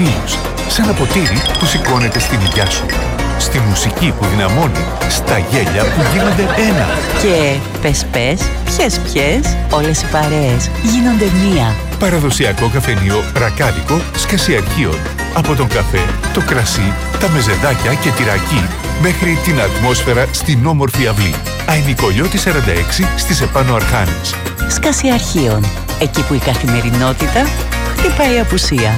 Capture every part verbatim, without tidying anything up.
φίλους. Σε ένα ποτήρι που σηκώνεται στην υγειά σου. Στη μουσική που δυναμώνει, στα γέλια που γίνονται ένα. Και πες πες, πιες πιες, όλες οι παρέες γίνονται μία. Παραδοσιακό καφενείο ρακάδικο Σκασιαρχείων. Από τον καφέ, το κρασί, τα μεζεδάκια και τυρακί μέχρι την ατμόσφαιρα στην όμορφη αυλή. Αϊνικολιώτη σαράντα έξι στις επάνω Αρχάνης. Σκασιαρχείων, εκεί που η καθημερινότητα χτυπάει απουσία.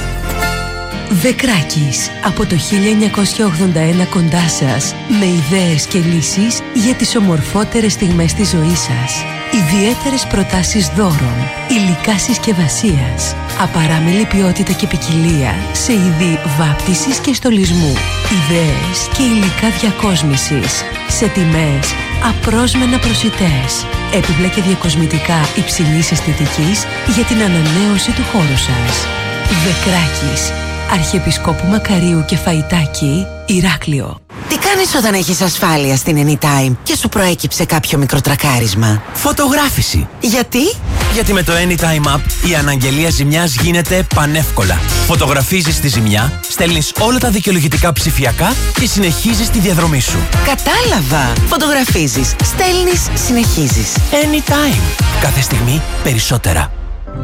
Δεκράκης, από το χίλια εννιακόσια ογδόντα ένα κοντά σας, με ιδέες και λύσεις για τις ομορφότερες στιγμές της ζωής σας. Ιδιαίτερες προτάσεις δώρων, υλικά συσκευασίας, απαράμιλη ποιότητα και ποικιλία σε είδη βάπτισης και στολισμού, ιδέες και υλικά διακόσμησης, σε τιμές απρόσμενα προσιτές, έπιπλα και διακοσμητικά υψηλής αισθητικής για την ανανέωση του χώρου σας. Δεκράκης, Αρχιεπισκόπου Μακαρίου και Φαϊτάκη, Ηράκλειο. Τι κάνεις όταν έχεις ασφάλεια στην Anytime και σου προέκυψε κάποιο μικροτρακάρισμα? Φωτογράφηση. Γιατί? Γιατί με το Anytime App η αναγγελία ζημιάς γίνεται πανεύκολα. Φωτογραφίζεις τη ζημιά, στέλνεις όλα τα δικαιολογητικά ψηφιακά και συνεχίζεις τη διαδρομή σου. Κατάλαβα. Φωτογραφίζεις, στέλνεις, συνεχίζεις. Anytime. Κάθε στιγμή περισσότερα.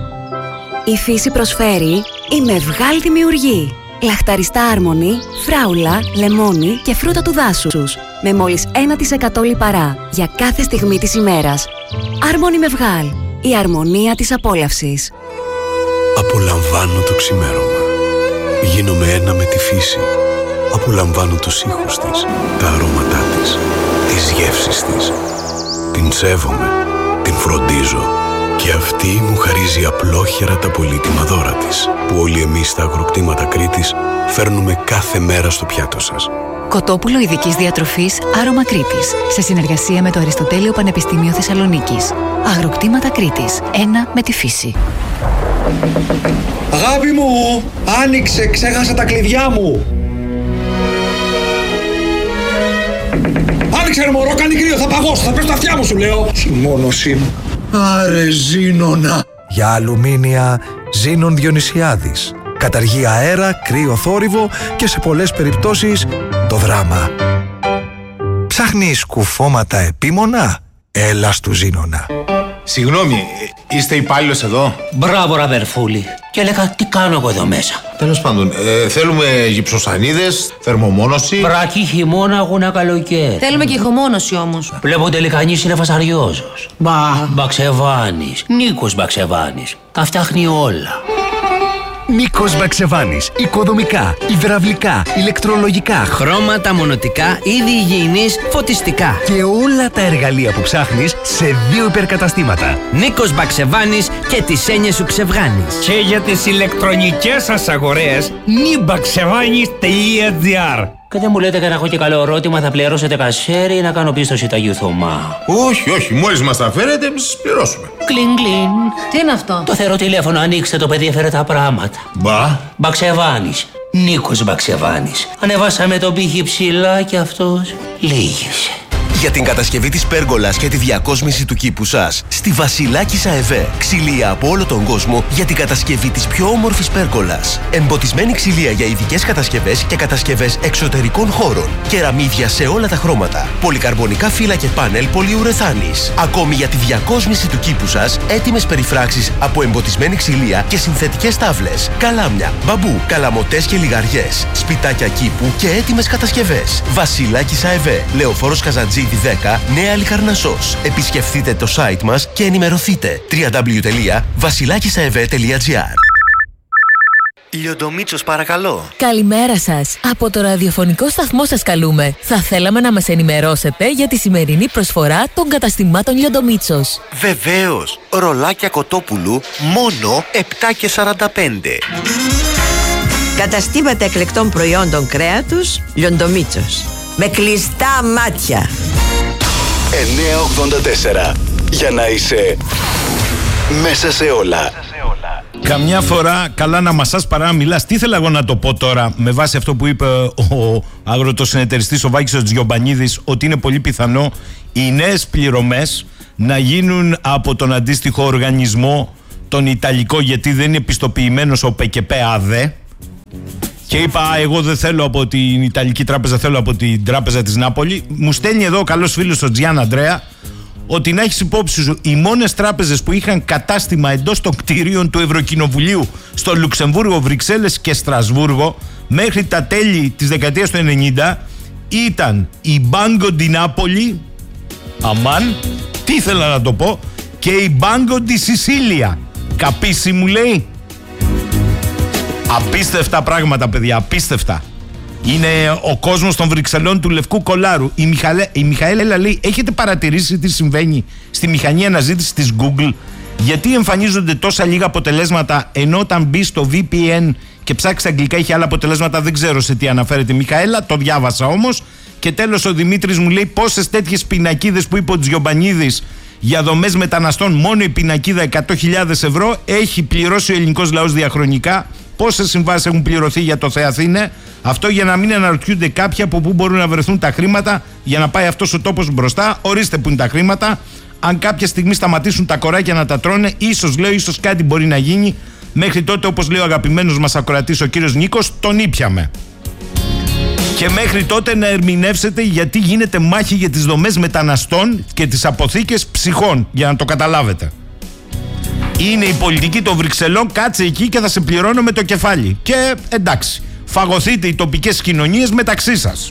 Η φύση προσφέρει η Μευγάλ Δημιουργή. Λαχταριστά άρμονη, φράουλα, λεμόνι και φρούτα του δάσους. Με μόλις ένα τοις εκατό λιπαρά για κάθε στιγμή της ημέρας. Άρμονη Μευγάλ. Η αρμονία της απόλαυσης. Απολαμβάνω το ξημέρωμα. Γίνομαι ένα με τη φύση. Απολαμβάνω τους ήχους της, τα αρώματά της, τις γεύσεις της. Την σέβομαι, την φροντίζω. Και αυτή μου χαρίζει απλόχερα τα πολύτιμα δώρα της, που όλοι εμείς στα αγροκτήματα Κρήτης φέρνουμε κάθε μέρα στο πιάτο σας. Κοτόπουλο ειδικής διατροφής Άρωμα Κρήτης, σε συνεργασία με το Αριστοτέλειο Πανεπιστήμιο Θεσσαλονίκης. Αγροκτήματα Κρήτης, ένα με τη φύση. Αγάπη μου, άνοιξε, ξέχασα τα κλειδιά μου. Άνοιξε ρε μωρό, κάνει κρύο, θα παγώσω, θα πέσω τα αυτιά μου σου λέω. Συμμόνωσή μου. Άρε Ζήνονα. Για αλουμίνια Ζήνων Διονυσιάδης. Καταργεί αέρα, κρύο θόρυβο και σε πολλές περιπτώσεις το δράμα. Ψάχνεις κουφώματα επίμονα? Έλα στου Ζήνονα. Συγγνώμη, είστε υπάλληλος εδώ? Μπράβο ρε αδερφούλη. Και έλεγα τι κάνω εγώ εδώ μέσα. Τέλος πάντων, ε, θέλουμε γυψοσανίδες, θερμομόνωση. Βρακή χειμώνα, αγώνα καλοκαίρι. Θέλουμε και ηχομόνωση όμως. Βλέπω τελικανής είναι φασαριόζος. Μπα. Μπαξεβάνης. Νίκος Μπαξεβάνης. Τα φτιάχνει όλα. Νίκος Μπαξεβάνης. Οικοδομικά, υδραυλικά, ηλεκτρολογικά, χρώματα, μονοτικά, είδη υγιεινής, φωτιστικά. Και όλα τα εργαλεία που ψάχνεις σε δύο υπερκαταστήματα. Νίκος Μπαξεβάνης και τις έννοιες σου ξεβγάνεις. Και για τις ηλεκτρονικές σας αγορές, νιμπαξεβάνης τελεία τζι άρ. Και δεν μου λέτε και να έχω και καλό ερώτημα, θα πληρώσετε κασέρι ή να κάνω πίστοση τα Θωμά? Όχι, όχι, μόλις μας τα φέρετε, εμείς σας πληρώσουμε. Κλιν, κλιν. Τι είναι αυτό? Το θεωρώ τηλέφωνο, ανοίξτε το παιδί, έφερε τα πράγματα. Μπα. Μπαξεβάνης. Νίκος Μπαξεβάνης. Ανεβάσαμε τον πύχη ψηλά και αυτός λύγησε. Για την κατασκευή της πέργολας και τη διακόσμηση του κήπου σας, στη Βασιλάκης ΑΕΒΕ. Ξυλία από όλο τον κόσμο για την κατασκευή της πιο όμορφης πέργολας. Εμποτισμένη ξυλία για ειδικές κατασκευές και κατασκευές εξωτερικών χώρων. Κεραμίδια σε όλα τα χρώματα. Πολυκαρμπονικά φύλλα και πάνελ πολυουρεθάνης. Ακόμη για τη διακόσμηση του κήπου σας, έτοιμες περιφράξεις από εμποτισμένη ξυλία και συνθετικές τάβλες. Καλάμια, μπαμπού, καλαμοτές και λιγαριές. Σπιτάκια κήπου και έτοιμες κατασκευές. Βασιλάκης ΑΕΒΕ. Λεωφόρος Καζαντζή δέκα, Νέα Λικαρνασσός. Επισκεφτείτε το site μας και ενημερωθείτε. double-u double-u double-u τελεία βασιλάκισαεβέ τελεία τζι άρ. Λιοντομίτσος παρακαλώ. Καλημέρα σας. Από το ραδιοφωνικό σταθμό σας καλούμε. Θα θέλαμε να μας ενημερώσετε για τη σημερινή προσφορά των καταστημάτων Λιοντομίτσος. Βεβαίως. Ρολάκια Κοτόπουλου μόνο επτά και σαράντα πέντε. Καταστήματα εκλεκτών προϊόντων κρέατος Λιοντομίτσος. Με κλειστά μάτια. εννιακόσια ογδόντα τέσσερα. Για να είσαι μέσα σε όλα. Καμιά φορά καλά να μασάς παρά να μιλάς. Τι ήθελα εγώ να το πω τώρα με βάση αυτό που είπε ο αγροτοσυνεταιριστής ο Βάκης ο Τζιομπανίδης, ότι είναι πολύ πιθανό οι νέες πληρωμές να γίνουν από τον αντίστοιχο οργανισμό τον Ιταλικό, γιατί δεν είναι πιστοποιημένος ο ΠΚΠ ΑΔΕ. Και είπα, εγώ δεν θέλω από την Ιταλική τράπεζα, θέλω από την τράπεζα της Νάπολη. Μου στέλνει εδώ ο καλός φίλος ο Τζιάν Αντρέα ότι να έχεις υπόψη σου, οι μόνες τράπεζες που είχαν κατάστημα εντός των κτηρίων του Ευρωκοινοβουλίου στο Λουξεμβούργο, Βρυξέλλες και Στρασβούργο μέχρι τα τέλη της δεκαετίας του ενενήντα ήταν η Banco di Napoli, αμάν, τι ήθελα να το πω, και η Banco di Sicilia. Καπίσι μου λέει. Απίστευτα πράγματα, παιδιά, απίστευτα. Είναι ο κόσμος των Βρυξελών του Λευκού Κολάρου. Η, Μιχαλέ, η Μιχαέλα λέει, έχετε παρατηρήσει τι συμβαίνει στη μηχανή αναζήτησης της Google? Γιατί εμφανίζονται τόσα λίγα αποτελέσματα, ενώ όταν μπει στο βι πι εν και ψάξει αγγλικά έχει άλλα αποτελέσματα? Δεν ξέρω σε τι αναφέρεται, Μιχαέλα, το διάβασα όμως. Και τέλος ο Δημήτρης μου λέει, πόσες τέτοιες πινακίδες που είπε ο Τζιομπανίδης για δομές μεταναστών, μόνο η πινακίδα εκατό χιλιάδες ευρώ έχει πληρώσει ο ελληνικός λαός διαχρονικά. Πόσες συμβάσεις έχουν πληρωθεί για το Θεαθήνε? Αυτό για να μην αναρωτιούνται κάποιοι από πού μπορούν να βρεθούν τα χρήματα για να πάει αυτός ο τόπος μπροστά. Ορίστε που είναι τα χρήματα. Αν κάποια στιγμή σταματήσουν τα κοράκια να τα τρώνε, ίσως λέω, ίσως κάτι μπορεί να γίνει. Μέχρι τότε, όπως λέει ο αγαπημένος μας ακροατής ο κύριος Νίκος, τον ήπιαμε. Και μέχρι τότε να ερμηνεύσετε γιατί γίνεται μάχη για τις δομές μεταναστών και τις αποθήκες ψυχών, για να το καταλάβετε. Είναι η πολιτική των Βρυξελών, κάτσε εκεί και θα σε πληρώνω με το κεφάλι. Και εντάξει, φαγωθείτε οι τοπικές κοινωνίες μεταξύ σας.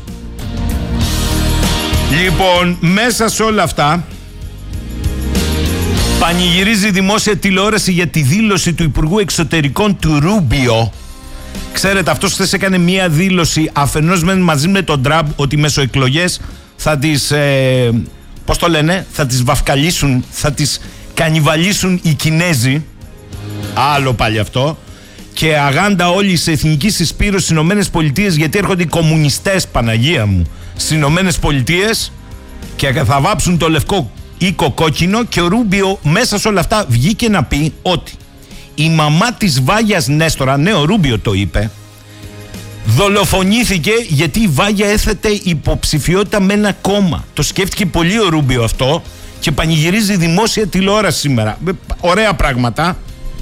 Λοιπόν, μέσα σε όλα αυτά πανηγυρίζει η δημόσια τηλεόραση για τη δήλωση του Υπουργού Εξωτερικών του Ρούμπιο. Ξέρετε, αυτός χθες έκανε μία δήλωση αφενός μαζί με τον Τραμπ ότι μεσοεκλογές θα τις, ε, πώς το λένε, θα τις βαφκαλίσουν, θα τις κανιβαλίσουν οι Κινέζοι. Άλλο πάλι αυτό. Και αγάντα όλοι σε εθνική συσπήρωση στις Ηνωμένες Πολιτείες, γιατί έρχονται οι κομμουνιστές, Παναγία μου, στις Ηνωμένες Πολιτείες και θα βάψουν το λευκό οίκο κόκκινο. Και ο Ρούμπιο μέσα σε όλα αυτά βγήκε να πει ότι η μαμά της Βάγιας Νέστορα, ναι, ο Ρούμπιο το είπε, δολοφονήθηκε γιατί η Βάγια έθετε υποψηφιότητα με ένα κόμμα. Το σκέφτηκε πολύ ο Ρούμπιο αυτό και πανηγυρίζει δημόσια τηλεόραση σήμερα. Ωραία πράγματα.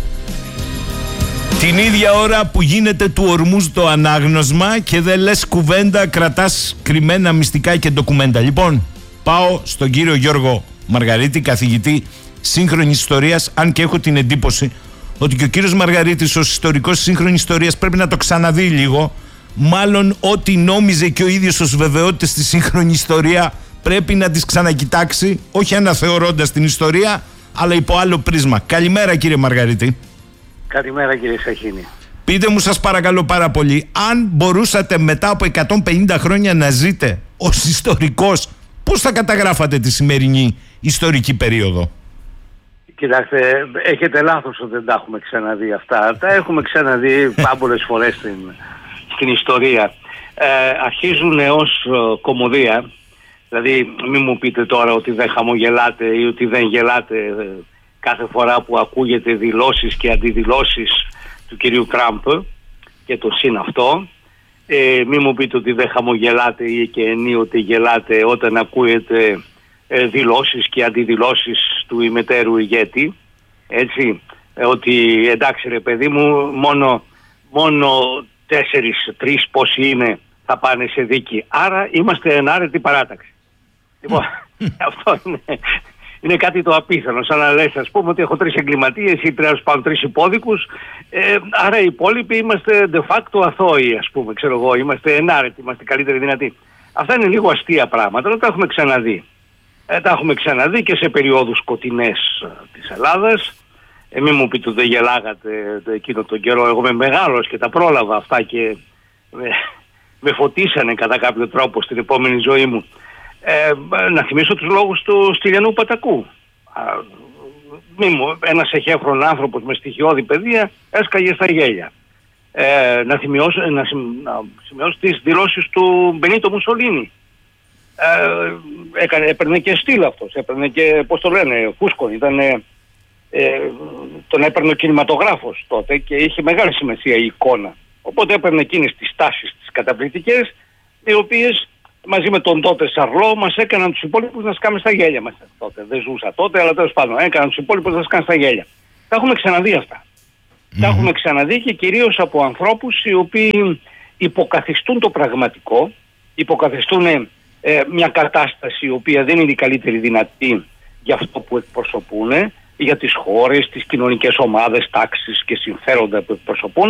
Την ίδια ώρα που γίνεται του ορμού το ανάγνωσμα και δεν λες κουβέντα, κρατάς κρυμμένα μυστικά και ντοκουμέντα. Λοιπόν, πάω στον κύριο Γιώργο Μαργαρίτη, καθηγητή σύγχρονης ιστορίας, αν και έχω την εντύπωση ότι και ο κύριος Μαργαρίτης ως ιστορικός σύγχρονης ιστορίας πρέπει να το ξαναδεί λίγο. Μάλλον ό,τι νόμιζε και ο ίδιος ως βεβαιότητες στη σύγχρονη ιστορία πρέπει να τις ξανακοιτάξει, όχι αναθεωρώντας την ιστορία, αλλά υπό άλλο πρίσμα. Καλημέρα κύριε Μαργαρίτη. Καλημέρα κύριε Σαχίνη. Πείτε μου σας παρακαλώ πάρα πολύ, αν μπορούσατε μετά από εκατόν πενήντα χρόνια να ζείτε ως ιστορικός, πώς θα καταγράφατε τη σημερινή ιστορική περίοδο? Κοιτάξτε, έχετε λάθος ότι δεν τα έχουμε ξαναδεί αυτά. Τα έχουμε ξαναδεί πάμπολες φορές στην, στην ιστορία. Ε, αρχίζουν ως ε, κωμωδία. Δηλαδή μην μου πείτε τώρα ότι δεν χαμογελάτε ή ότι δεν γελάτε ε, κάθε φορά που ακούγεται δηλώσεις και αντιδηλώσεις του κυρίου Τραμπ και το συν αυτό. Ε, μην μου πείτε ότι δεν χαμογελάτε ή και ενίοτε γελάτε όταν ακούγεται ε, δηλώσεις και αντιδηλώσεις του ημετέρου ηγέτη. Έτσι, ε, ότι εντάξει ρε παιδί μου, μόνο, μόνο τέσσερις, τρεις πόσοι είναι θα πάνε σε δίκη. Άρα είμαστε ενάρετη παράταξη. Λοιπόν, αυτό είναι, είναι κάτι το απίθανο. Σαν να λες, ας πούμε, ότι έχω τρεις εγκληματίες ή πρέπει να πάω τρεις υπόδικους. Ε, άρα οι υπόλοιποι είμαστε de facto αθώοι, ας πούμε. Ξέρω εγώ, είμαστε ενάρετοι, είμαστε καλύτεροι δυνατοί. Αυτά είναι λίγο αστεία πράγματα, αλλά τα έχουμε ξαναδεί. Ε, τα έχουμε ξαναδεί και σε περιόδους σκοτεινές της Ελλάδας. Ε, μην μου πείτε ότι δεν γελάγατε εκείνο τον καιρό. Εγώ είμαι μεγάλος και τα πρόλαβα αυτά και με, με φωτίσανε κατά κάποιο τρόπο στην επόμενη ζωή μου. Ε, να θυμίσω τους λόγους του Στυλιανού Πατακού. Α, μη μου, ένας εχέφρον άνθρωπος με στοιχειώδη παιδεία έσκαγε στα γέλια. Ε, να, θυμιώσω, να, συμ, να σημειώσω τις δηλώσεις του Μπενίτο Μουσολίνη. Ε, έκανε, έπαιρνε και στυλ αυτός, έπαιρνε και, πώς το λένε, φούσκον, ήταν, ε, τον έπαιρνε ο κινηματογράφος τότε και είχε μεγάλη σημασία η εικόνα. Οπότε έπαιρνε εκείνες τις τάσεις τις καταπληκτικές, οι οποίες μαζί με τον τότε Σαρλό μας έκαναν τους υπόλοιπους να σκάμε στα γέλια μας τότε. Δεν ζούσα τότε, αλλά τέλος πάντων έκαναν τους υπόλοιπους να σκάνε στα γέλια. Τα έχουμε ξαναδεί αυτά. Mm. Τα έχουμε ξαναδεί και κυρίως από ανθρώπους οι οποίοι υποκαθιστούν το πραγματικό, υποκαθιστούν ε, μια κατάσταση η οποία δεν είναι η καλύτερη δυνατή για αυτό που εκπροσωπούν, για τις χώρες, τις κοινωνικές ομάδες, τάξεις και συμφέροντα που εκπροσωπούν,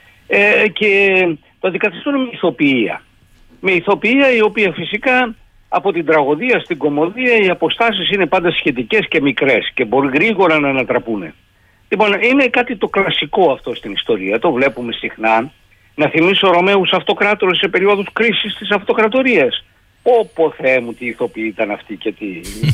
ε, και το αντικαθιστούν με ηθοποιία. Με ηθοποιία η οποία φυσικά από την τραγωδία στην κωμωδία οι αποστάσεις είναι πάντα σχετικές και μικρές και μπορεί γρήγορα να ανατραπούν. Λοιπόν, είναι κάτι το κλασικό αυτό στην ιστορία, το βλέπουμε συχνά. Να θυμίσω Ρωμαίους αυτοκράτορες σε περίοδους κρίσης της αυτοκρατορίας. Όπο Θεέ μου τι ηθοποιοί ήταν αυτοί και τι,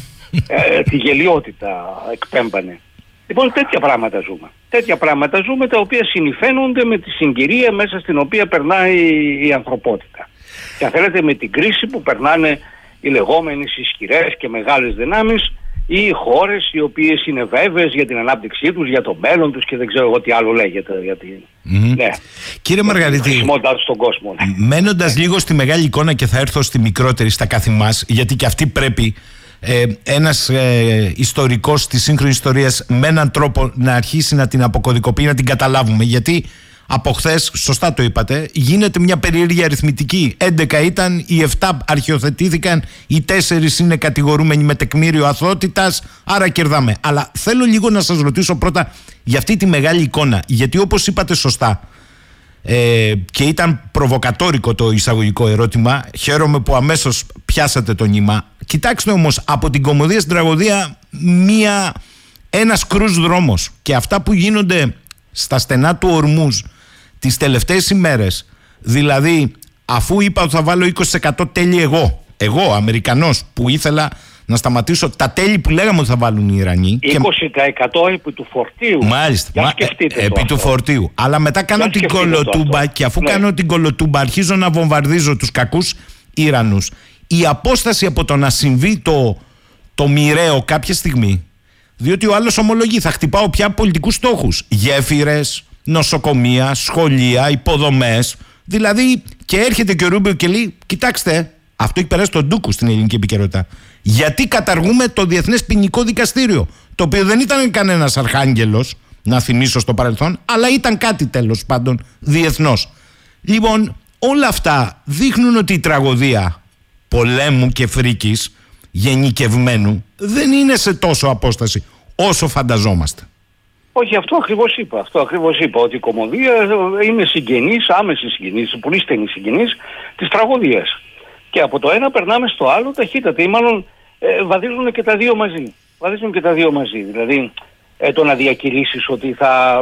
ε, τη γελιότητα εκπέμπανε. Λοιπόν, τέτοια πράγματα ζούμε. Τέτοια πράγματα ζούμε τα οποία συνυφαίνονται με τη συγκυρία μέσα στην οποία περνάει η ανθρωπότητα. Και αν θέλετε με την κρίση που περνάνε οι λεγόμενες ισχυρές και μεγάλες δυνάμεις ή οι χώρες οι οποίες είναι βέβαιες για την ανάπτυξή τους, για το μέλλον τους και δεν ξέρω εγώ τι άλλο λέγεται. Γιατί... Mm-hmm. Ναι. Κύριε Μαργαρίτη, στον κόσμο, ναι. Μένοντας λίγο στη μεγάλη εικόνα και θα έρθω στη μικρότερη, στα καθη μας, γιατί και αυτή πρέπει ε, ένας ε, ιστορικός της σύγχρονης ιστορίας με έναν τρόπο να αρχίσει να την αποκωδικοποιεί, να την καταλάβουμε, γιατί από χθες, σωστά το είπατε, γίνεται μια περίεργη αριθμητική. έντεκα ήταν, οι επτά αρχιοθετήθηκαν, οι τέσσερις είναι κατηγορούμενοι με τεκμήριο αθωότητας, άρα κερδάμε. Αλλά θέλω λίγο να σας ρωτήσω πρώτα για αυτή τη μεγάλη εικόνα, γιατί όπως είπατε σωστά, ε, και ήταν προβοκατόρικο το εισαγωγικό ερώτημα, χαίρομαι που αμέσως πιάσατε το νήμα. Κοιτάξτε όμως, από την κωμωδία στην τραγωδία, μια, ένας κρούς δρόμος, και αυτά που γίνονται στα στενά του Ορμούζ τις τελευταίες ημέρες, δηλαδή αφού είπα ότι θα βάλω είκοσι τοις εκατό τέλη εγώ, εγώ Αμερικανός που ήθελα να σταματήσω τα τέλη που λέγαμε ότι θα βάλουν οι Ιρανοί, είκοσι τοις εκατό επί του φορτίου. Μάλιστα, μα, ε, επί αυτό. του φορτίου. Αλλά μετά κάνω την κολοτούμπα και αφού ναι. κάνω την κολοτούμπα αρχίζω να βομβαρδίζω τους κακούς Ιρανούς. Η απόσταση από το να συμβεί το, το μοιραίο κάποια στιγμή, διότι ο άλλος ομολογεί θα χτυπάω πια πολιτικούς στόχους, γέφυρες, νοσοκομεία, σχολεία, υποδομές, δηλαδή, και έρχεται και ο Ρούμπιο και λέει κοιτάξτε, αυτό έχει περάσει τον ντούκου στην ελληνική επικαιρότητα, γιατί καταργούμε το Διεθνές Ποινικό Δικαστήριο, το οποίο δεν ήταν κανένας αρχάγγελος, να θυμίσω στο παρελθόν, αλλά ήταν κάτι τέλος πάντων διεθνώς. Λοιπόν, όλα αυτά δείχνουν ότι η τραγωδία πολέμου και φρίκης γενικευμένου δεν είναι σε τόσο απόσταση όσο φανταζόμαστε. Όχι, αυτό ακριβώς είπα. Αυτό ακριβώς είπα, ότι η κωμωδία είναι συγγενής, άμεση συγγενής, πολύ στενή συγγενής της τραγωδίας. Και από το ένα περνάμε στο άλλο ταχύτατα, ή μάλλον ε, βαδίζουν και τα δύο μαζί. Βαδίζουν και τα δύο μαζί. Δηλαδή ε, το να διακηρύσεις ότι θα,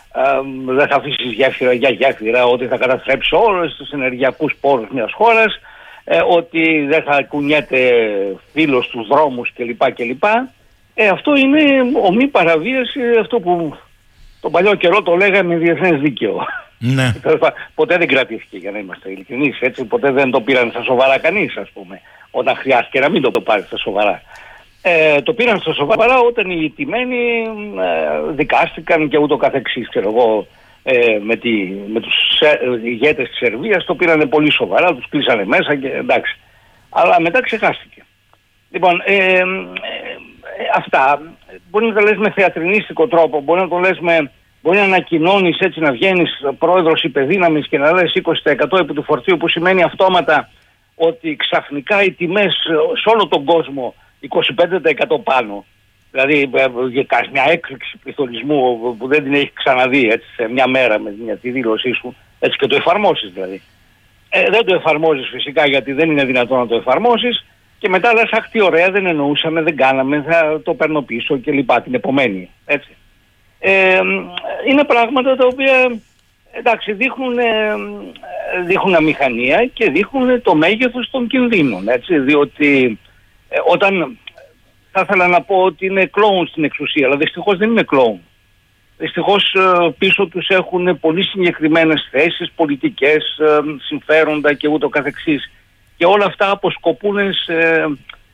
ε, δεν θα αφήσεις γέφυρα για γέφυρα, ότι θα καταστρέψεις όλους τους ενεργειακούς πόρους μιας χώρας, ε, ότι δεν θα κουνιέται φύλλος στους δρόμους κλπ. κλπ. Ε, αυτό είναι ομή παραβίαση, αυτό που τον παλιό καιρό το λέγαμε διεθνές δίκαιο. Ναι. Ποτέ δεν κρατήθηκε, για να είμαστε ειλικρινείς, έτσι, ποτέ δεν το πήραν στα σοβαρά κανείς, ας πούμε, όταν χρειάστηκε να μην το πάρει στα σοβαρά. Ε, το πήραν στα σοβαρά όταν οι τιμένοι ε, δικάστηκαν και ούτω καθεξής, ξέρω εγώ, ε, με, τη, με τους ηγέτες της Σερβίας το πήραν πολύ σοβαρά, τους κλείσανε μέσα και εντάξει. Αλλά μετά ξεχάστηκε. Λοιπόν, ε, ε, ε, αυτά μπορεί να τα λες με θεατρινίστικο τρόπο, μπορεί να το λες με... Μπορεί να ανακοινώνεις έτσι, να βγαίνεις πρόεδρος υπεδύναμης και να λες είκοσι τοις εκατό επί του φορτίου, που σημαίνει αυτόματα ότι ξαφνικά οι τιμές σε όλο τον κόσμο είκοσι πέντε τοις εκατό πάνω. Δηλαδή κάνει μια έκρηξη πληθωρισμού που δεν την έχει ξαναδεί έτσι, σε μια μέρα με μια, τη δήλωσή σου, έτσι, και το εφαρμόσεις δηλαδή. Ε, δεν το εφαρμόζεις φυσικά γιατί δεν είναι δυνατόν να το εφαρμόσεις και μετά λες αχ τι ωραία, δεν εννοούσαμε, δεν κάναμε, θα το παίρνω πίσω και λοιπά την επομένη. Έτσι. Ε, είναι πράγματα τα οποία εντάξει, δείχνουν, δείχνουν αμηχανία και δείχνουν το μέγεθος των κινδύνων, έτσι, διότι ε, όταν θα ήθελα να πω ότι είναι κλόουν στην εξουσία, αλλά δυστυχώς δεν είναι κλόουν. Δυστυχώς ε, πίσω τους έχουν πολύ συγκεκριμένες θέσεις, πολιτικές, ε, συμφέροντα και ούτω καθεξής, και όλα αυτά αποσκοπούν σε, ε,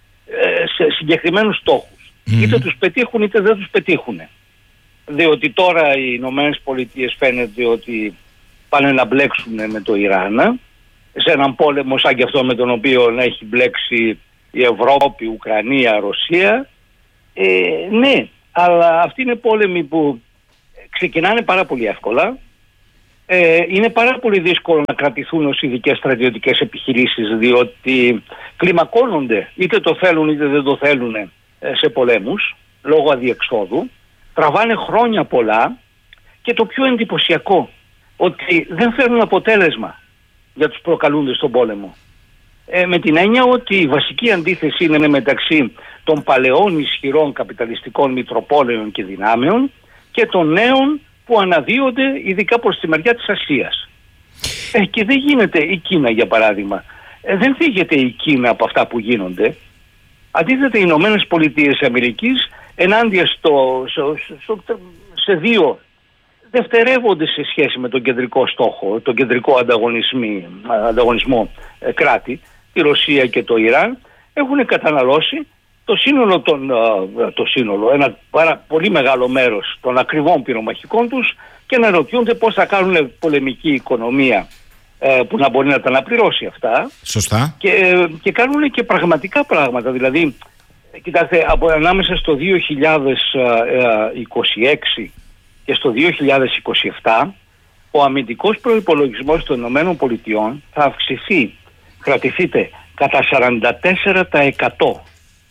σε συγκεκριμένους στόχους. Mm-hmm. Είτε τους πετύχουν είτε δεν τους πετύχουν. Διότι τώρα οι Ηνωμένες Πολιτείες φαίνεται ότι πάνε να μπλέξουν με το Ιράν σε έναν πόλεμο σαν και αυτό με τον οποίο έχει μπλέξει η Ευρώπη, η Ουκρανία, η Ρωσία. Ε, ναι, αλλά αυτοί είναι πόλεμοι που ξεκινάνε πάρα πολύ εύκολα, Ε, είναι πάρα πολύ δύσκολο να κρατηθούν ως ειδικές στρατιωτικές επιχειρήσεις, διότι κλιμακώνονται, είτε το θέλουν είτε δεν το θέλουν, ε, σε πολέμους λόγω αδιεξόδου, τραβάνε χρόνια πολλά και το πιο εντυπωσιακό, ότι δεν φέρνουν αποτέλεσμα για τους προκαλούντες στον πόλεμο. Ε, με την έννοια ότι η βασική αντίθεση είναι μεταξύ των παλαιών ισχυρών καπιταλιστικών μητροπόλεων και δυνάμεων και των νέων που αναδύονται ειδικά προς τη μεριά της Ασίας. Ε, και δεν γίνεται η Κίνα, για παράδειγμα. Ε, δεν θίγεται η Κίνα από αυτά που γίνονται. Αντίθετα, οι Ηνωμένες Πολιτείες Αμερικής ενάντια στο, στο, στο, σε δύο δευτερεύονται σε σχέση με τον κεντρικό στόχο, τον κεντρικό ανταγωνισμό ε, κράτη, τη Ρωσία και το Ιράν, έχουν καταναλώσει το σύνολο, των, το σύνολο, ένα πάρα πολύ μεγάλο μέρος των ακριβών πυρομαχικών τους και να ρωτιούνται πώς θα κάνουν πολεμική οικονομία ε, που να μπορεί να τα αναπληρώσει αυτά. Σωστά. Και, και κάνουν και πραγματικά πράγματα. Δηλαδή, κοιτάξτε, από, ανάμεσα στο δύο χιλιάδες είκοσι έξι και στο δύο χιλιάδες είκοσι επτά ο αμυντικός προϋπολογισμός των Ηνωμένων Πολιτειών θα αυξηθεί, κρατηθείτε, κατά σαράντα τέσσερα τοις εκατό.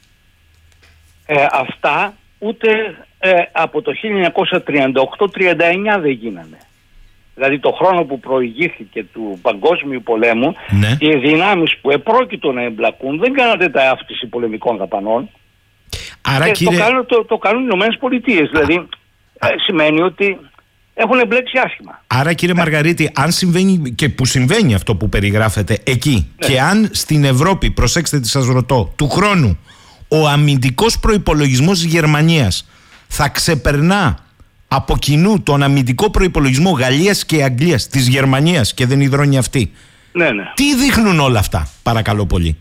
Ε, αυτά ούτε ε, από το χίλια εννιακόσια τριάντα οκτώ τριάντα εννιά δεν γίνανε. Δηλαδή το χρόνο που προηγήθηκε του Παγκόσμιου Πολέμου, ναι, οι δυνάμεις που επρόκειτο να εμπλακούν δεν κάνατε τα αύξηση πολεμικών δαπανών. Άρα, και κύριε... το, κάνουν, το, το κάνουν οι Ηνωμένες Πολιτείες. Δηλαδή ε, σημαίνει ότι έχουν εμπλέξει άσχημα. Άρα, κύριε Μαργαρίτη, αν συμβαίνει, και που συμβαίνει αυτό που περιγράφετε εκεί, ναι, και αν στην Ευρώπη, προσέξτε τι σας ρωτώ, του χρόνου ο αμυντικός προϋπολογισμός της Γερμανίας θα ξεπερνά από κοινού τον αμυντικό προϋπολογισμό Γαλλίας και Αγγλίας, της Γερμανίας, και δεν υδρώνει αυτή. Ναι, ναι. Τι δείχνουν όλα αυτά, παρακαλώ πολύ?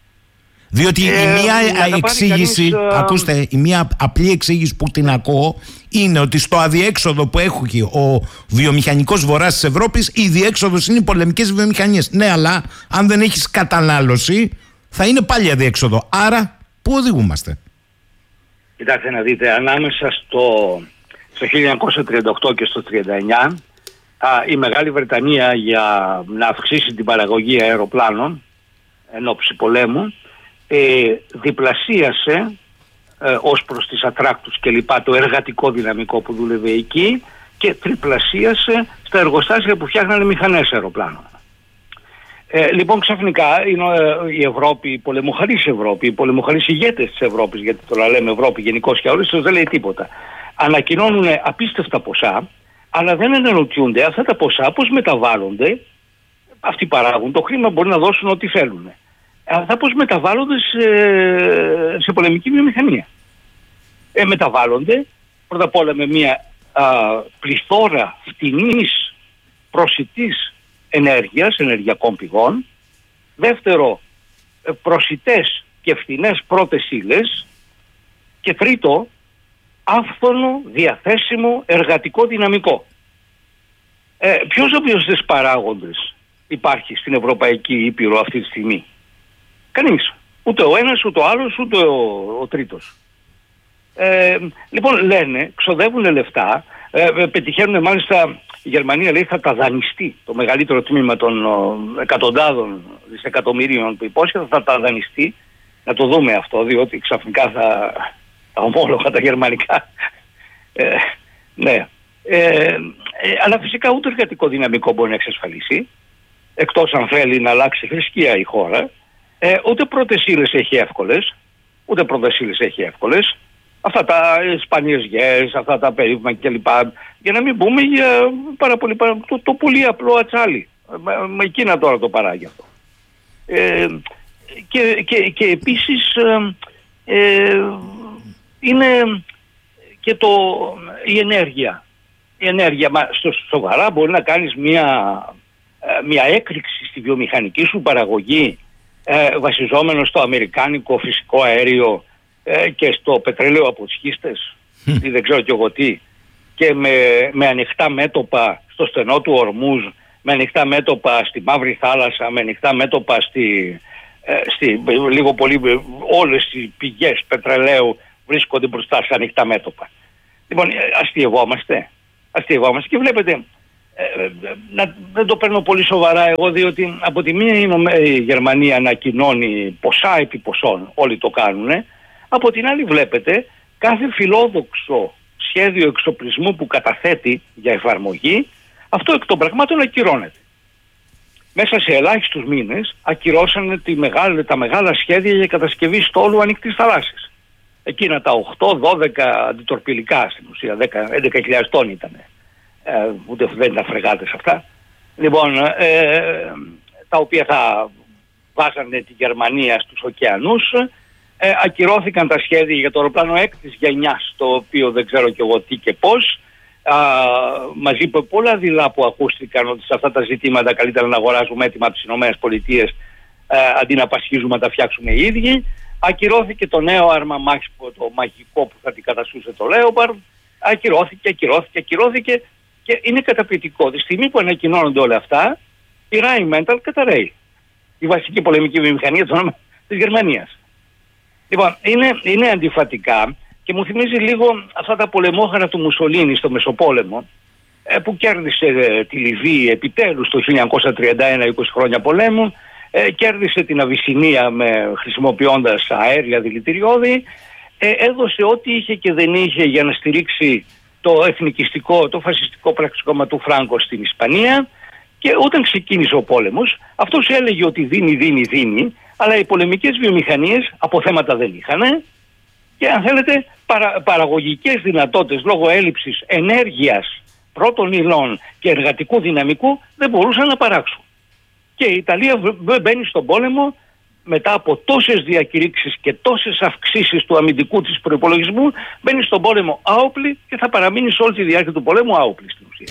Διότι ε, η μία εξήγηση, κανείς, ακούστε, η μία απλή εξήγηση που την ακούω είναι ότι στο αδιέξοδο που έχει ο βιομηχανικός βορράς της Ευρώπης, η διέξοδος είναι οι πολεμικές βιομηχανίες. Ναι, αλλά αν δεν έχεις κατανάλωση θα είναι πάλι αδιέξοδο. Άρα πού οδηγούμαστε? Κοιτάξτε να δείτε, ανάμεσα στο, στο χίλια εννιακόσια τριάντα οκτώ και στο τριάντα εννιά α, η Μεγάλη Βρετανία, για να αυξήσει την παραγωγή αεροπλάνων εν ώψη πολέμου, ε, διπλασίασε ε, ως προς τις ατράκτους και λοιπά το εργατικό δυναμικό που δούλευε εκεί και τριπλασίασε στα εργοστάσια που φτιάχνανε μηχανές αεροπλάνων. Ε, λοιπόν, ξαφνικά είναι, ε, η Ευρώπη, η πολεμοχαρής Ευρώπη, οι πολεμοχαρείς ηγέτες της Ευρώπης, γιατί τώρα λέμε Ευρώπη γενικώς και αόριστος, δεν λέει τίποτα, ανακοινώνουν απίστευτα ποσά, αλλά δεν αναρωτιούνται αυτά τα ποσά πώς μεταβάλλονται. Αυτοί παράγουν το χρήμα, μπορεί να δώσουν ό,τι θέλουν. Αυτά πώς μεταβάλλονται σε, σε πολεμική βιομηχανία? Ε, μεταβάλλονται πρώτα απ' όλα με μια α, πληθώρα φτηνής προσιτής ενέργειας, ενεργειακών πηγών. Δεύτερο, προσιτές και φθηνές πρώτες ύλες. Και τρίτο, άφθονο διαθέσιμο εργατικό δυναμικό. Ε, ποιος από αυτούς παράγοντες υπάρχει στην Ευρωπαϊκή Ήπειρο αυτή τη στιγμή? Κανείς. Ούτε ο ένας, ούτε ο άλλος, ούτε ο, ο τρίτος. Ε, λοιπόν, λένε, ξοδεύουν λεφτά, ε, πετυχαίνουν, μάλιστα η Γερμανία λέει θα τα δανειστεί. Το μεγαλύτερο τμήμα των ο, εκατοντάδων δισεκατομμυρίων που υπόσχεται θα τα δανειστεί. Να το δούμε αυτό, διότι ξαφνικά θα τα ομόλογα τα γερμανικά. Ε, ναι. Ε, ε, αλλά φυσικά ούτε εργατικό δυναμικό μπορεί να εξασφαλίσει, εκτός αν θέλει να αλλάξει θρησκεία η χώρα. Ε, ούτε πρώτες ύλες έχει εύκολες, ούτε πρώτες ύλες έχει εύκολες. Αυτά τα σπανίες γέες, αυτά τα περίφημα κλπ. Για να μην πούμε για πάρα πολύ, πάρα, το, το πολύ απλό ατσάλι. Με εκείνα τώρα το παράγει αυτό. Ε, και, και, και επίσης ε, ε, είναι και το, η ενέργεια. Η ενέργεια, μα στο σοβαρά μπορεί να κάνεις μια, μια έκρηξη στη βιομηχανική σου παραγωγή ε, βασιζόμενο στο αμερικάνικο φυσικό αέριο ε, και στο πετρέλαιο από τις σχίστες mm. ή δεν ξέρω κι εγώ τι, και με, με ανοιχτά μέτωπα στο στενό του Ορμούζ, με ανοιχτά μέτωπα στη Μαύρη Θάλασσα, με ανοιχτά μέτωπα στη, ε, στη, λίγο πολύ όλες οι πηγές πετρελαίου βρίσκονται μπροστά σε ανοιχτά μέτωπα. Λοιπόν, αστειευόμαστε. Αστειευόμαστε και βλέπετε ε, να, δεν το παίρνω πολύ σοβαρά εγώ, διότι από τη μία η Γερμανία ανακοινώνει ποσά επί ποσών, όλοι το κάνουν, από την άλλη βλέπετε κάθε φιλόδοξο σχέδιο εξοπλισμού που καταθέτει για εφαρμογή, αυτό εκ των πραγμάτων ακυρώνεται. Μέσα σε ελάχιστους μήνες ακυρώσανε τη μεγάλη, τα μεγάλα σχέδια για κατασκευή στόλου ανοιχτής θαλάσσης. Εκείνα τα οκτώ δώδεκα αντιτορπιλικά, στην ουσία έντεκα χιλιάδες τόνοι ήταν. Ε, ούτε δεν ήταν φρεγάτες αυτά. Λοιπόν, ε, τα οποία θα βάζανε τη Γερμανία στους ωκεανούς. Ε, ακυρώθηκαν τα σχέδια για το αεροπλάνο έκτης γενιάς, το οποίο δεν ξέρω κι εγώ τι και πώς. Α, μαζί με πολλά δειλά που ακούστηκαν ότι σε αυτά τα ζητήματα καλύτερα να αγοράζουμε έτοιμα από τις ΗΠΑ ε, αντί να πασχίζουμε να τα φτιάξουμε οι ίδιοι. Ακυρώθηκε το νέο άρμα μάχης, το μαγικό που θα αντικαταστούσε το Λέοπαρντ. Ακυρώθηκε, ακυρώθηκε, ακυρώθηκε και είναι καταπληκτικό. Τη στιγμή που ανακοινώνονται όλα αυτά, η Rheinmetall καταραίει. Η βασική πολεμική βιομηχανία της Γερμανίας. Λοιπόν, είναι, είναι αντιφατικά και μου θυμίζει λίγο αυτά τα πολεμόχαρα του Μουσολίνη στο Μεσοπόλεμο, ε, που κέρδισε ε, τη Λιβύη επιτέλους το χίλια εννιακόσια τριάντα ένα, είκοσι χρόνια πολέμου, ε, κέρδισε την Αβυσσινία με, χρησιμοποιώντας αέρια δηλητηριώδη, ε, έδωσε ό,τι είχε και δεν είχε για να στηρίξει το εθνικιστικό, το φασιστικό πραξικόπημα του Φράγκο στην Ισπανία, και όταν ξεκίνησε ο πόλεμος αυτός έλεγε ότι δίνει, δίνει, δίνει, αλλά οι πολεμικές βιομηχανίες αποθέματα δεν είχαν και αν θέλετε παρα, παραγωγικές δυνατότητες λόγω έλλειψης ενέργειας, πρώτων υλών και εργατικού δυναμικού δεν μπορούσαν να παράξουν. Και η Ιταλία μπαίνει στον πόλεμο μετά από τόσες διακηρύξεις και τόσες αυξήσεις του αμυντικού της προϋπολογισμού, μπαίνει στον πόλεμο άοπλη και θα παραμείνει σε όλη τη διάρκεια του πολέμου άοπλη στην ουσία.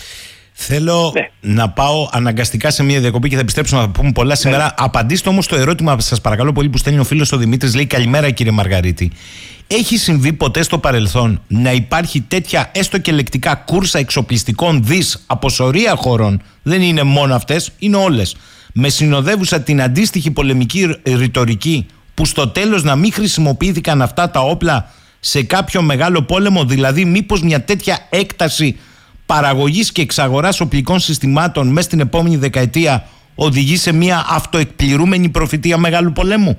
Θέλω ναι. να πάω αναγκαστικά σε μια διακοπή και θα επιστρέψω να πούμε πολλά σήμερα. Ναι. Απαντήστε όμως το ερώτημα, σας παρακαλώ πολύ, που στέλνει ο φίλος ο Δημήτρης. Λέει: καλημέρα κύριε Μαργαρίτη. Έχει συμβεί ποτέ στο παρελθόν να υπάρχει τέτοια έστω και λεκτικά κούρσα εξοπλιστικών δις από σωρία χωρών? Δεν είναι μόνο αυτές, είναι όλες. Με συνοδεύουσα την αντίστοιχη πολεμική ρητορική, που στο τέλος να μην χρησιμοποιήθηκαν αυτά τα όπλα σε κάποιο μεγάλο πόλεμο? Δηλαδή, μήπως μια τέτοια έκταση παραγωγής και εξαγοράς οπλικών συστημάτων μέσα στην επόμενη δεκαετία οδηγεί σε μια αυτοεκπληρούμενη προφητεία μεγάλου πολέμου?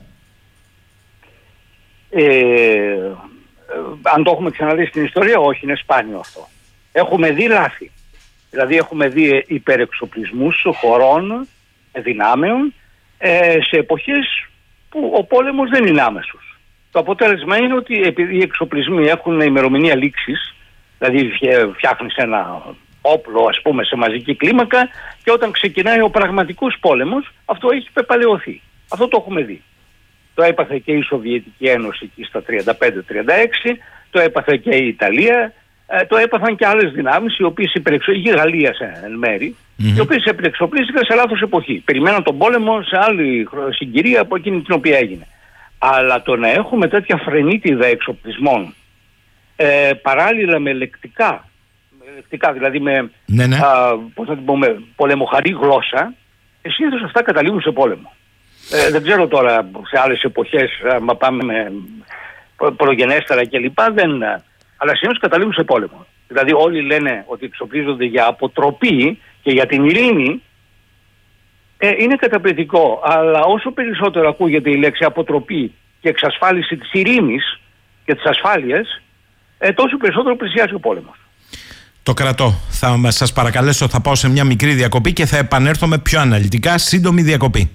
Ε, ε, αν το έχουμε ξαναδεί στην ιστορία, όχι, είναι σπάνιο αυτό. Έχουμε δει λάθη. Δηλαδή έχουμε δει υπερεξοπλισμούς χωρών, δυνάμεων, ε, σε εποχές που ο πόλεμος δεν είναι άμεσος. Το αποτέλεσμα είναι ότι επειδή οι εξοπλισμοί έχουν ημερομηνία λήξης, δηλαδή φτιάχνεις ένα όπλο ας πούμε σε μαζική κλίμακα και όταν ξεκινάει ο πραγματικός πόλεμος αυτό έχει πεπαλαιωθεί. Αυτό το έχουμε δει. Το έπαθε και η Σοβιετική Ένωση εκεί στα τριάντα πέντε τριάντα έξι, το έπαθε και η Ιταλία, ε, το έπαθαν και άλλες δυνάμεις οι οποίες υπερεξοπλίστηκαν, η Γαλλία σε εν μέρη, mm-hmm. οι οποίες υπερεξοπλίστηκαν σε λάθος εποχή. Περιμέναν τον πόλεμο σε άλλη συγκυρία από εκείνη την οποία έγινε. Αλλά το να έχουμε τέτοια φρενίτιδα εξοπλισμών ε, παράλληλα με λεκτικά, με λεκτικά δηλαδή με ναι, ναι. Α, πώς θα την πούμε, πολεμοχαρή γλώσσα, συνήθως αυτά καταλήγουν σε πόλεμο. Ε, δεν ξέρω τώρα σε άλλες εποχές, άμα πάμε με προγενέστερα κλπ. Δεν, αλλά συνήθως καταλήγουν σε πόλεμο. Δηλαδή όλοι λένε ότι εξοπλίζονται για αποτροπή και για την ειρήνη. Ε, είναι καταπληκτικό, αλλά όσο περισσότερο ακούγεται η λέξη αποτροπή και εξασφάλιση της ειρήνης και της ασφάλειας, ε, τόσο περισσότερο πλησιάζει ο πόλεμος. Το κρατώ. Θα σας παρακαλέσω, θα πάω σε μια μικρή διακοπή και θα επανέλθω με πιο αναλυτικά. Σύντομη διακοπή.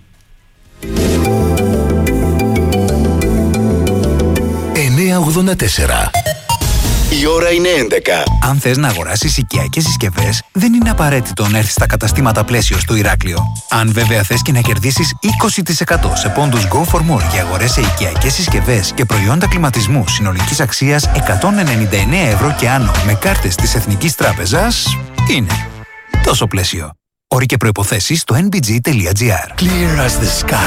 εννιακόσια ογδόντα τέσσερα. Η ώρα είναι έντεκα. Αν θες να αγοράσεις οικιακές συσκευές, δεν είναι απαραίτητο να έρθεις στα καταστήματα Πλαίσιο στο Ηράκλειο. Αν βέβαια θες και να κερδίσεις είκοσι τοις εκατό σε πόντους Go for More για αγορές σε οικιακές συσκευές και προϊόντα κλιματισμού συνολικής αξίας εκατόν ενενήντα εννέα ευρώ και άνω με κάρτες της Εθνικής Τράπεζας, είναι τόσο Πλαίσιο. Όροι και προϋποθέσεις στο εν μπι τζι τελεία τζι άρ. Clear as the sky.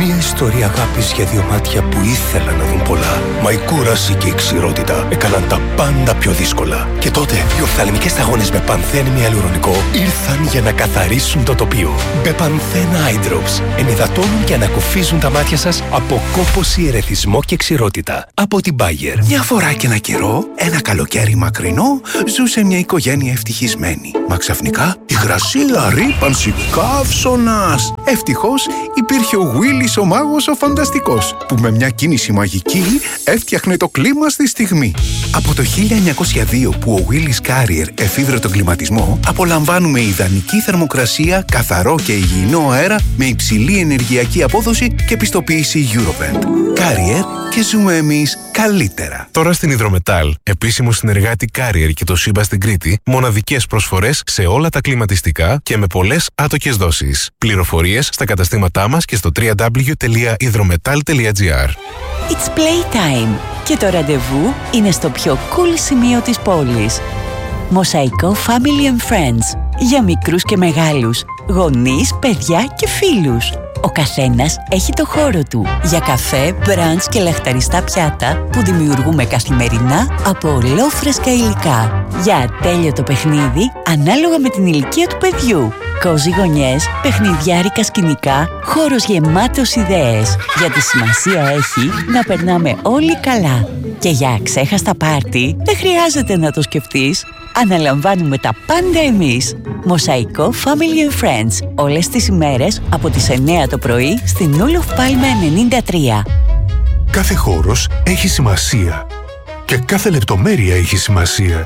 Μια ιστορία αγάπης για δύο μάτια που ήθελαν να δουν πολλά. Μα η κούραση και η ξηρότητα έκαναν τα πάντα πιο δύσκολα. Και τότε οι οφθαλμικές σταγόνες Μπεπανθέν με ιαλουρονικό ήρθαν για να καθαρίσουν το τοπίο. Μπεπανθέν Eye Drops ενυδατώνουν και ανακουφίζουν τα μάτια σας από κόπωση, ερεθισμό και ξηρότητα. Από την Bayer. Μια φορά και ένα καιρό, ένα καλοκαίρι μακρινό, ζούσε μια οικογένεια ευτυχισμένη. Μα ξαφνικά η γρασίλα ρύπανση καύσωνας. Ευτυχώς υπήρχε ο Willis ο μάγος ο φανταστικός, που με μια κίνηση μαγική έφτιαχνε το κλίμα στη στιγμή. Από το χίλια εννιακόσια δύο που ο Willis Carrier εφήβρε τον κλιματισμό, απολαμβάνουμε ιδανική θερμοκρασία, καθαρό και υγιεινό αέρα με υψηλή ενεργειακή απόδοση και πιστοποίηση Eurovent. Carrier και ζούμε εμείς καλύτερα. Τώρα στην Υδρομετάλ, επίσημο συνεργάτη Carrier και το Σύμπα στην Κρήτη, μοναδικές προσφορές σε όλα τα κλιματιστικά και με πολλές άτοκες δόσεις. Πληροφορίες στα καταστήματά μας και στο double-u double-u double-u τελεία υδρομετάλ τελεία τζι άρ. It's playtime και το ραντεβού είναι στο πιο cool σημείο της πόλης. Μοσαϊκό Family and Friends για μικρούς και μεγάλους, γονείς, παιδιά και φίλους. Ο καθένας έχει το χώρο του για καφέ, μπραντς και λαχταριστά πιάτα που δημιουργούμε καθημερινά από ολόφρεσκα υλικά. Για ατέλειωτο παιχνίδι ανάλογα με την ηλικία του παιδιού. Κόζι γωνιές, παιχνιδιάρικα σκηνικά, χώρος γεμάτος ιδέες. Γιατί σημασία έχει να περνάμε όλοι καλά. Και για αξέχαστα πάρτι δεν χρειάζεται να το σκεφτείς. Αναλαμβάνουμε τα πάντα εμείς. Μοσαϊκό Family and Friends. Όλες τις ημέρες από τις εννιά το πρωί στην Ούλοφ Πάλμε ενενήντα τρία. Κάθε χώρος έχει σημασία. Και κάθε λεπτομέρεια έχει σημασία.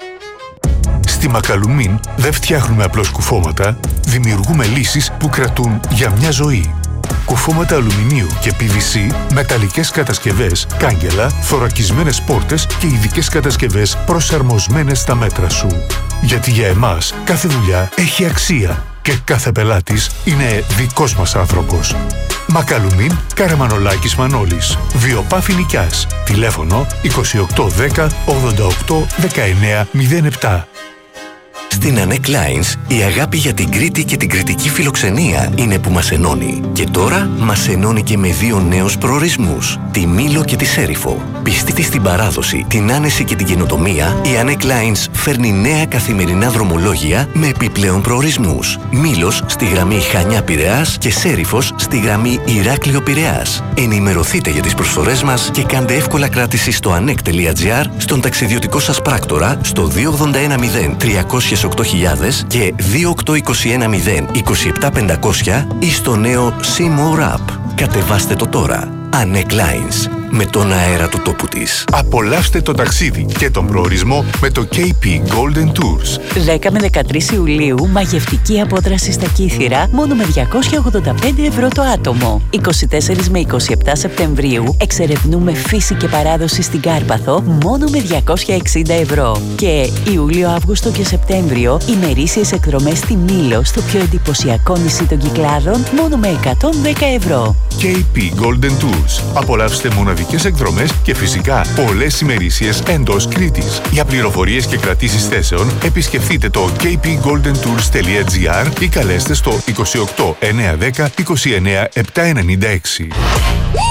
Στη Μακαλουμίν δεν φτιάχνουμε απλώς κουφώματα, δημιουργούμε λύσεις που κρατούν για μια ζωή. Κουφώματα αλουμινίου και πι βι σι, μεταλλικές κατασκευές, κάγκελα, θωρακισμένες πόρτες και ειδικές κατασκευές προσαρμοσμένες στα μέτρα σου. Γιατί για εμάς κάθε δουλειά έχει αξία και κάθε πελάτης είναι δικός μας άνθρωπος. Μακαλουμίν, Καραμανολάκης Μανώλης. Βιοπάφη Νικιάς. Τηλέφωνο είκοσι οκτώ δέκα ογδόντα οκτώ δεκαεννέα μηδέν επτά. Στην Ανέκ Lines, η αγάπη για την Κρήτη και την κρητική φιλοξενία είναι που μας ενώνει. Και τώρα μας ενώνει και με δύο νέους προορισμούς, τη Μήλο και τη Σέριφο. Πιστή στην παράδοση, την άνεση και την καινοτομία, η Ανέκ Lines φέρνει νέα καθημερινά δρομολόγια με επιπλέον προορισμούς. Μήλος στη γραμμή Χανιά-Πειραιάς και Σέριφος στη γραμμή Ηράκλειο-Πειραιάς. Ενημερωθείτε για τις προσφορές μας και κάντε εύκολα κράτηση στο ανεκ τελεία τζι άρ, στον ταξιδιωτικό σας πράκτορα, στο δύο ογδόντα ένα μηδέν τριακόσια οκτώ χιλιάδες και δύο οκτώ είκοσι ένα μηδέν είκοσι επτά πεντακόσια ή στο νέο C-More App. Κατεβάστε το τώρα. Ανέκ Lines. Με τον αέρα του τόπου της. Απολαύστε το ταξίδι και τον προορισμό με το κέι πι Golden Tours. δέκα με δεκατρείς Ιουλίου μαγευτική απόδραση στα Κύθυρα μόνο με διακόσια ογδόντα πέντε ευρώ το άτομο. είκοσι τέσσερις με είκοσι επτά Σεπτεμβρίου εξερευνούμε φύση και παράδοση στην Κάρπαθο μόνο με διακόσια εξήντα ευρώ. Και Ιούλιο, Αύγουστο και Σεπτέμβριο ημερήσιες εκδρομές στη Μήλο στο πιο εντυπωσιακό νησί των Κυκλάδων μόνο με εκατόν δέκα ευρώ. κέι πι Golden Tours. Απολαύστε μοναδικές εκδρομές και φυσικά πολλές ημερήσιες εντός Κρήτης. Για πληροφορίες και κρατήσεις θέσεων επισκεφτείτε το κέι πι γκόλντεν τουρς τελεία τζι άρ ή καλέστε στο είκοσι οκτώ εννιακόσια δέκα είκοσι εννέα επτακόσια ενενήντα έξι.